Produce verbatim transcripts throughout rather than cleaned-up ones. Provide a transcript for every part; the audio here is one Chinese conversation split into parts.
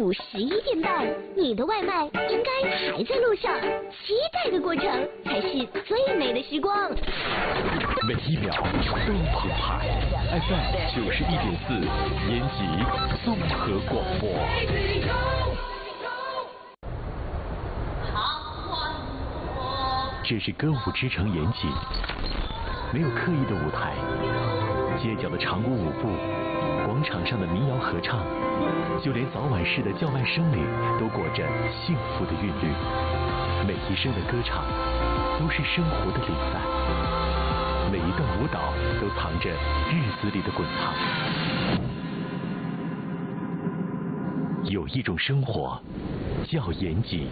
午十一点半，你的外卖应该还在路上，期待的过程才是最美的时光。 每一秒都澎湃 ，F M 九十一点四，延吉综合广播。这是歌舞之城延吉，没有刻意的舞台，街角的长舞舞步，广场上的民谣合唱，就连早晚市的叫卖声里都裹着幸福的韵律。每一声的歌唱都是生活的礼赞，每一段舞蹈都藏着日子里的滚烫。有一种生活叫延吉。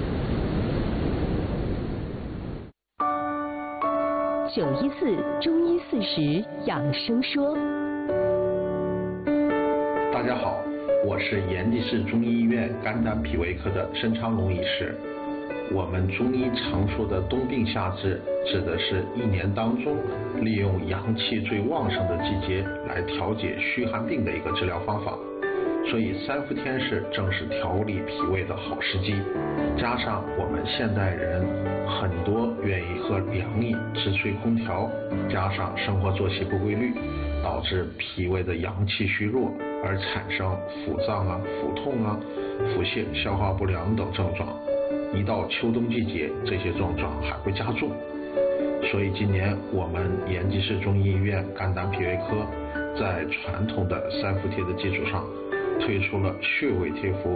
九一四中医四十养生说。 大家好，我是延吉市中医医院肝胆脾胃科的申昌龙医师。我们中医常说的冬病夏治，指的是一年当中利用阳气最旺盛的季节来调节虚寒病的一个治疗方法。所以三伏天是正是调理脾胃的好时机，加上我们现代人很多愿意喝凉饮、直吹空调，加上生活作息不规律，导致脾胃的阳气虚弱，而产生腹胀啊、腹痛啊、腹泻、消化不良等症状。一到秋冬季节，这些症状还会加重。所以今年我们延吉市中医医院肝胆脾胃科在传统的三伏贴的基础上，推出了穴位贴服